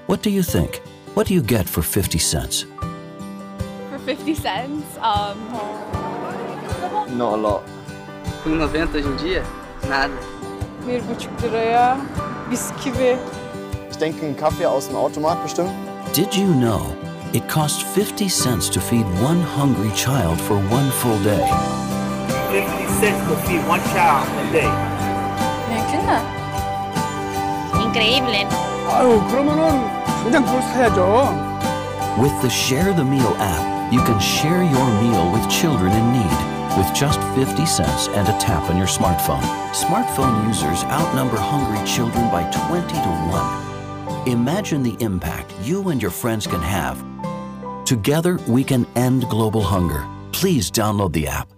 What do you think? What do you get for 50 cents? For 50 cents? Not a lot. Com 90 hoje em dia? Nada. 1,5 liraya bisküvi. Ich denke, ein Kaffee aus dem Automat bestimmt. Did you know it costs 50 cents to feed one hungry child for one full day? 50 cents to feed one child a day. Mümkün mü? Increíble. 아유, 그러면은 당장 그걸 사야죠. With the Share the Meal app, you can share your meal with children in need with just 50 cents and a tap on your smartphone. Smartphone users outnumber hungry children by 20 to 1. Imagine the impact you and your friends can have. Together, we can end global hunger. Please download the app.